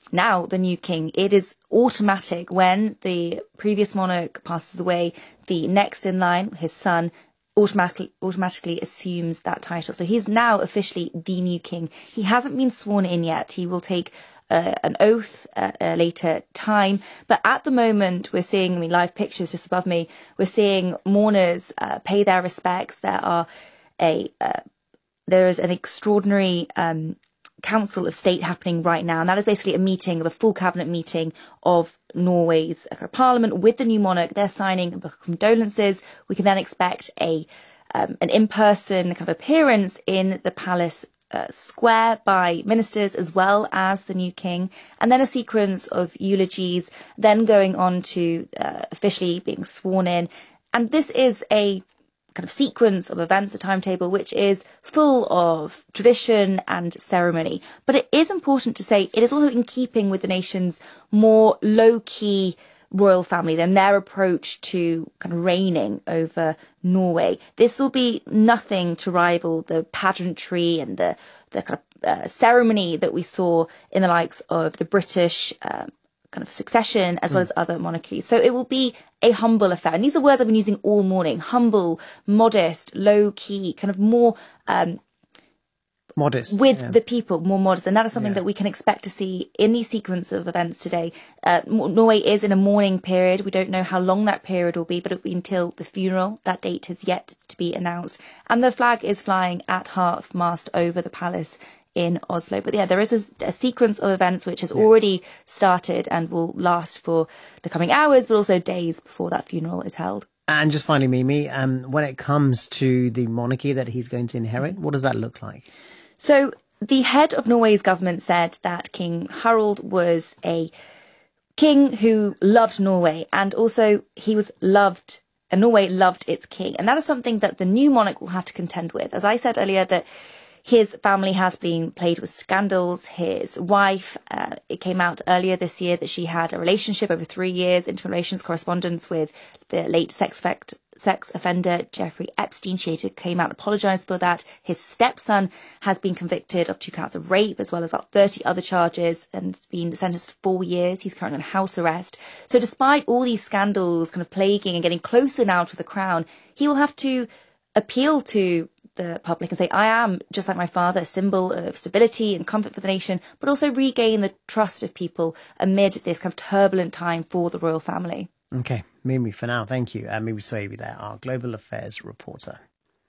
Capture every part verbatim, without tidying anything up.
now the new king. It is automatic. When the previous monarch passes away, the next in line, his son, automatically automatically assumes that title. So he's now officially the new king. He hasn't been sworn in yet. He will take uh, an oath at a later time. But at the moment, we're seeing, I mean, live pictures just above me, we're seeing mourners uh, pay their respects. There are a uh, there is an extraordinary um, Council of State happening right now, and that is basically a meeting of a full cabinet meeting of Norway's uh, parliament with the new monarch. They're signing a book of condolences. We can then expect a um, an in-person kind of appearance in the palace uh, square by ministers as well as the new king, and then a sequence of eulogies, then going on to uh, officially being sworn in. And this is a kind of sequence of events, a timetable, which is full of tradition and ceremony. But it is important to say it is also in keeping with the nation's more low-key royal family than their approach to kind of reigning over Norway. This will be nothing to rival the pageantry and the, the kind of uh, ceremony that we saw in the likes of the British um, kind of succession, as well as other monarchies. So it will be a humble affair. And these are words I've been using all morning. Humble, modest, low-key, kind of more um, modest with yeah. the people, more modest. And that is something yeah. that we can expect to see in these sequence of events today. Uh, Norway is in a mourning period. We don't know how long that period will be, but it will be until the funeral. That date has yet to be announced. And the flag is flying at half-mast over the palace in Oslo. But yeah, there is a, a sequence of events which has yeah. already started and will last for the coming hours, but also days before that funeral is held. And just finally, Mimi, um, when it comes to the monarchy that he's going to inherit, what does that look like? So the head of Norway's government said that King Harald was a king who loved Norway, and also he was loved, and Norway loved its king. And that is something that the new monarch will have to contend with. As I said earlier, that his family has been plagued with scandals. His wife, uh, it came out earlier this year that she had a relationship over three years, intimate relations correspondence with the late sex, effect, sex offender Jeffrey Epstein. She later came out and apologised for that. His stepson has been convicted of two counts of rape, as well as about thirty other charges, and been sentenced to four years. He's currently on house arrest. So despite all these scandals kind of plaguing and getting closer now to the crown, he will have to appeal to the public and say, I am, just like my father, a symbol of stability and comfort for the nation, but also regain the trust of people amid this kind of turbulent time for the royal family. Okay, Mimi, for now, thank you. Uh, Mimi Swaby there, our global affairs reporter.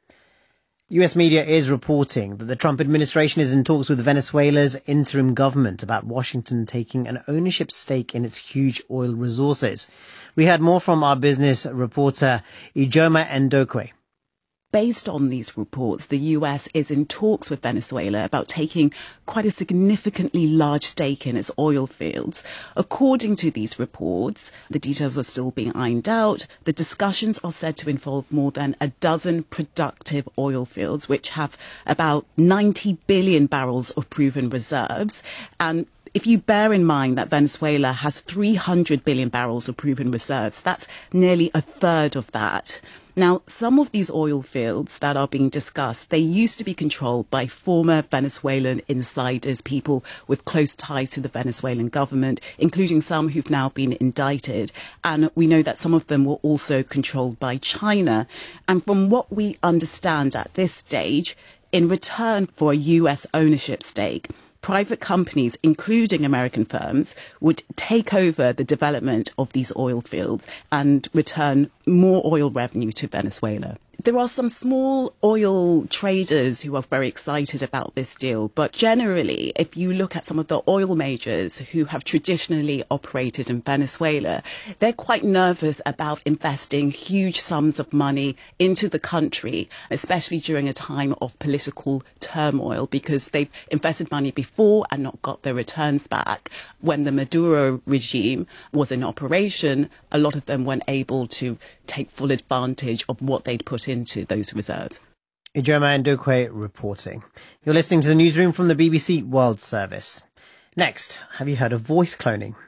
U S media is reporting that the Trump administration is in talks with Venezuela's interim government about Washington taking an ownership stake in its huge oil resources. We heard more from our business reporter, Ijoma Ndokwe. Based on these reports, the U S is in talks with Venezuela about taking quite a significantly large stake in its oil fields. According to these reports, the details are still being ironed out. The discussions are said to involve more than a dozen productive oil fields, which have about ninety billion barrels of proven reserves. And if you bear in mind that Venezuela has three hundred billion barrels of proven reserves, that's nearly a third of that. Now, some of these oil fields that are being discussed, they used to be controlled by former Venezuelan insiders, people with close ties to the Venezuelan government, including some who've now been indicted. And we know that some of them were also controlled by China. And from what we understand at this stage, in return for a U S ownership stake, private companies, including American firms, would take over the development of these oil fields and return more oil revenue to Venezuela. There are some small oil traders who are very excited about this deal, but generally, if you look at some of the oil majors who have traditionally operated in Venezuela, they're quite nervous about investing huge sums of money into the country, especially during a time of political turmoil, because they've invested money before and not got their returns back. When the Maduro regime was in operation, a lot of them weren't able to take full advantage of what they'd put into those reserves. Ijoma Ndokwe reporting. You're listening to the newsroom from the B B C World Service. Next, have you heard of voice cloning?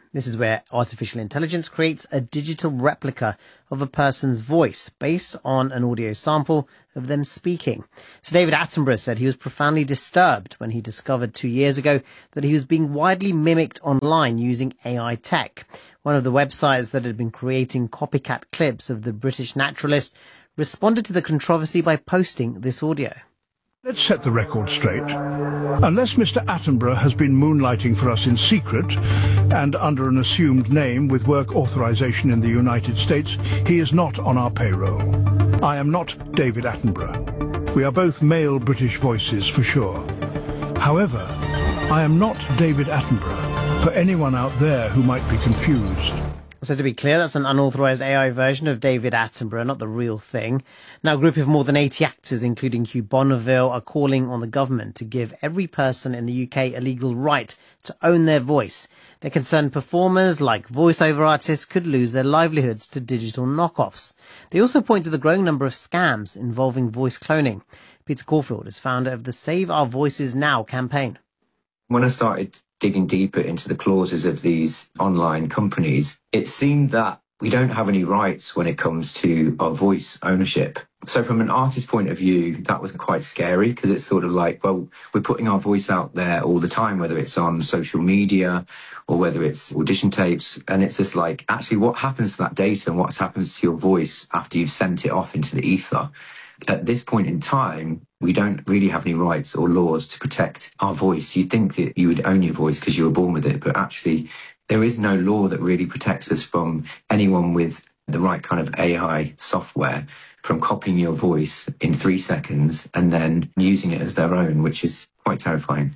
This is where artificial intelligence creates a digital replica of a person's voice based on an audio sample of them speaking. So David Attenborough said he was profoundly disturbed when he discovered two years ago that he was being widely mimicked online using A I tech. One of the websites that had been creating copycat clips of the British naturalist responded to the controversy by posting this audio. Let's set the record straight. Unless Mister Attenborough has been moonlighting for us in secret and under an assumed name with work authorization in the United States, he is not on our payroll. I am not David Attenborough. We are both male British voices for sure. However, I am not David Attenborough, for anyone out there who might be confused. So to be clear, that's an unauthorised A I version of David Attenborough, not the real thing. Now, a group of more than eighty actors, including Hugh Bonneville, are calling on the government to give every person in the U K a legal right to own their voice. They're concerned performers, like voiceover artists, could lose their livelihoods to digital knockoffs. They also point to the growing number of scams involving voice cloning. Peter Caulfield is founder of the Save Our Voices Now campaign. When I started digging deeper into the clauses of these online companies, it seemed that we don't have any rights when it comes to our voice ownership. So from an artist's point of view, that was quite scary because it's sort of like, well, we're putting our voice out there all the time, whether it's on social media or whether it's audition tapes. And it's just like, actually, what happens to that data and what happens to your voice after you've sent it off into the ether? At this point in time, we don't really have any rights or laws to protect our voice. You'd think that you would own your voice because you were born with it, but actually there is no law that really protects us from anyone with the right kind of A I software from copying your voice in three seconds and then using it as their own, which is quite terrifying.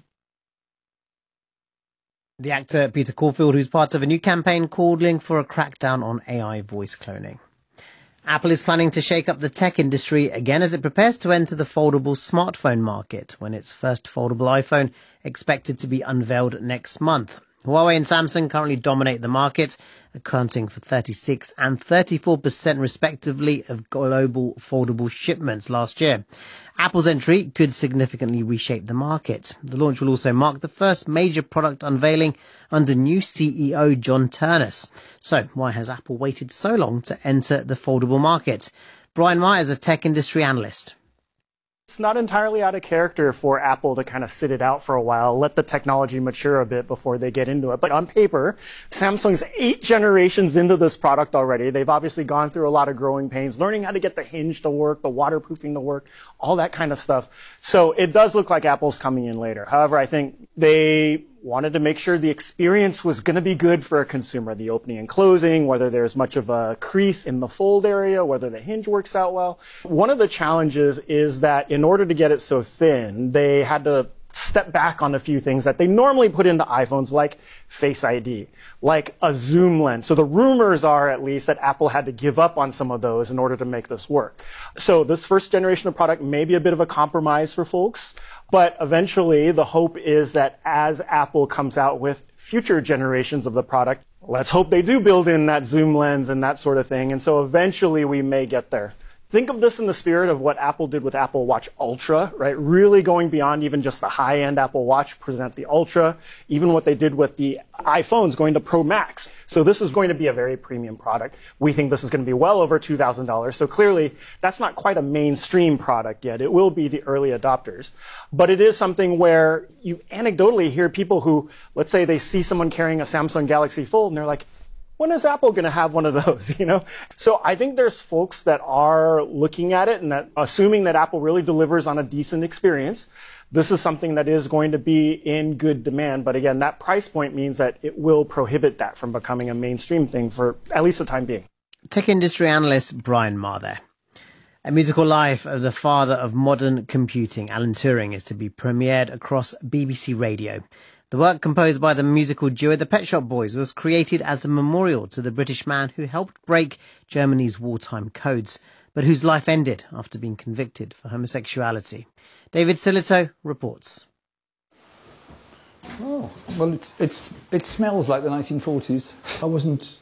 The actor Peter Caulfield, who's part of a new campaign calling for a crackdown on A I voice cloning. Apple is planning to shake up the tech industry again as it prepares to enter the foldable smartphone market when its first foldable iPhone expected to be unveiled next month. Huawei and Samsung currently dominate the market, accounting for thirty-six and thirty-four percent respectively of global foldable shipments last year. Apple's entry could significantly reshape the market. The launch will also mark the first major product unveiling under new C E O John Ternus. So why has Apple waited so long to enter the foldable market? Brian Meyer is a tech industry analyst. It's not entirely out of character for Apple to kind of sit it out for a while, let the technology mature a bit before they get into it. But on paper, Samsung's eight generations into this product already. They've obviously gone through a lot of growing pains, learning how to get the hinge to work, the waterproofing to work, all that kind of stuff. So it does look like Apple's coming in later. However, I think they wanted to make sure the experience was going to be good for a consumer, the opening and closing, whether there's much of a crease in the fold area, whether the hinge works out well. One of the challenges is that in order to get it so thin, they had to step back on a few things that they normally put into iPhones, like Face I D, like a zoom lens. So the rumors are, at least, that Apple had to give up on some of those in order to make this work. So this first generation of product may be a bit of a compromise for folks, but eventually the hope is that as Apple comes out with future generations of the product, let's hope they do build in that zoom lens and that sort of thing. And so eventually we may get there. Think of this in the spirit of what Apple did with Apple Watch Ultra, right? Really going beyond even just the high-end Apple Watch, present the Ultra, even what they did with the iPhones going to Pro Max. So this is going to be a very premium product. We think this is going to be well over two thousand dollars. So clearly, that's not quite a mainstream product yet. It will be the early adopters. But it is something where you anecdotally hear people who, let's say they see someone carrying a Samsung Galaxy Fold, and they're like, when is Apple going to have one of those, you know? So I think there's folks that are looking at it and that assuming that Apple really delivers on a decent experience, this is something that is going to be in good demand. But again, that price point means that it will prohibit that from becoming a mainstream thing for at least the time being. Tech industry analyst Brian Meyer there. A musical life of the father of modern computing, Alan Turing, is to be premiered across B B C Radio. The work, composed by the musical duo The Pet Shop Boys, was created as a memorial to the British man who helped break Germany's wartime codes, but whose life ended after being convicted for homosexuality. David Silito reports. Oh, well, it's, it's, it smells like the nineteen forties. I wasn't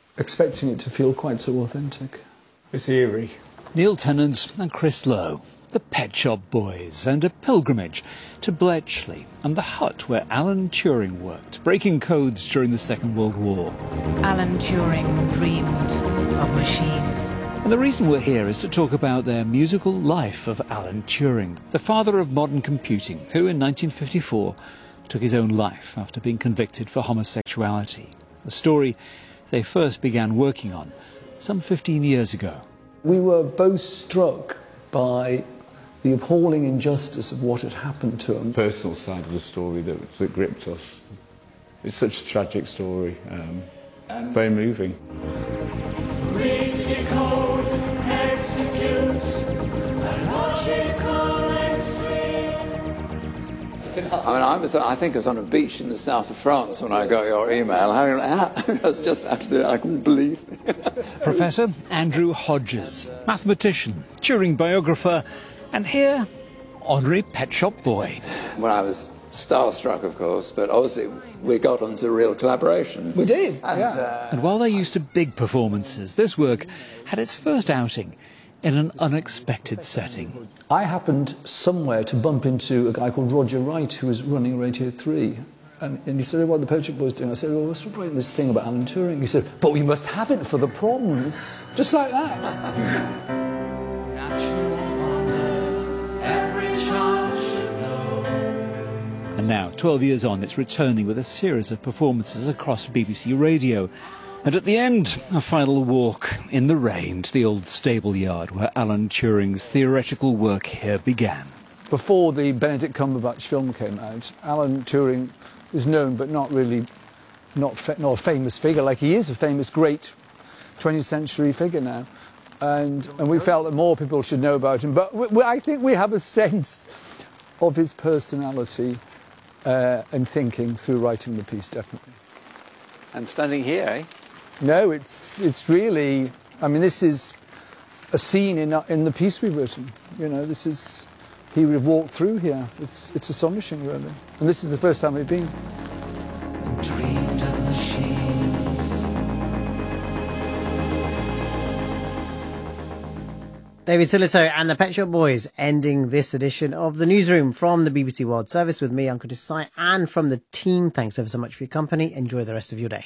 expecting it to feel quite so authentic. It's eerie. Neil Tennant and Chris Lowe. the Pet Shop Boys, and a pilgrimage to Bletchley and the hut where Alan Turing worked, breaking codes during the Second World War. Alan Turing dreamed of machines. And the reason we're here is to talk about their musical life of Alan Turing, the father of modern computing, who in nineteen fifty-four took his own life after being convicted for homosexuality. A story they first began working on some fifteen years ago. We were both struck by the appalling injustice of what had happened to him. Personal side of the story that, that gripped us. It's such a tragic story, um, and very moving. I mean, I was, I think I was on a beach in the south of France when I got your email. I was just absolutely, I couldn't believe it. Professor Andrew Hodges, mathematician, Turing biographer, and here, honorary Pet Shop Boy. Well, I was starstruck, of course, but obviously we got onto real collaboration. We did, and, yeah. Uh, and while they're used to big performances, this work had its first outing in an unexpected setting. I happened somewhere to bump into a guy called Roger Wright, who was running Radio three. And, and he said, "What are the Pet Shop Boys doing?" I said, "Well, we're writing this thing about Alan Turing." He said, "But we must have it for the proms." Just like that. And now, twelve years on, it's returning with a series of performances across B B C Radio. And at the end, a final walk in the rain to the old stable yard where Alan Turing's theoretical work here began. Before the Benedict Cumberbatch film came out, Alan Turing was known but not really, not, fa not a famous figure, like he is a famous, great twentieth century figure now. And, and we felt that more people should know about him. But we, we, I think we have a sense of his personality uh, and thinking through writing the piece, definitely. and standing here, eh? No, it's it's really. I mean, this is a scene in in the piece we've written. You know, this is he would have walked through here. It's it's astonishing, really. And this is the first time we've been. Dreamed of machines. David Sillito and the Pet Shop Boys ending this edition of the Newsroom from the B B C World Service with me, Uncle Desai, and from the team. Thanks ever so much for your company. Enjoy the rest of your day.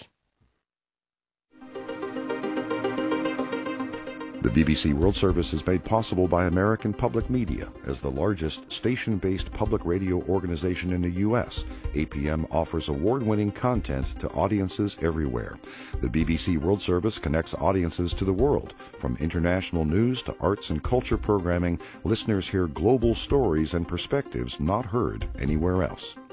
The B B C World Service is made possible by American Public Media. As the largest station-based public radio organization in the U S, A P M offers award-winning content to audiences everywhere. The B B C World Service connects audiences to the world. From international news to arts and culture programming, listeners hear global stories and perspectives not heard anywhere else.